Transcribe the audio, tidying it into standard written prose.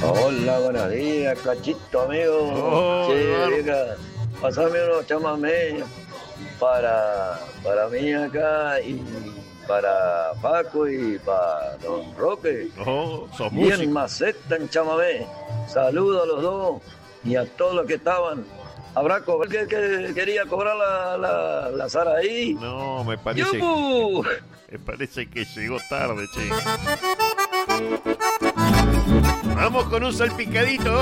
Hola, buenos días, Cachito, amigo. Oh, Che, Eduardo. vieja, pasame unos chamamé para mí acá y para Paco y para Don Roque. Oh, sos Bien músico. maceta en chamamé. Saludo a los dos y a todos los que estaban. ¿Habrá que quería cobrar la Saraí? No, me ¡Yupu! parece que llegó tarde, che. Vamos con un salpicadito.